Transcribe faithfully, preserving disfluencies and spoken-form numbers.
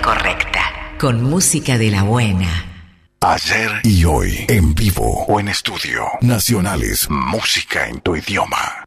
correcta. Con música de la buena. Ayer y hoy, en vivo o en estudio. Nacionales, música en tu idioma.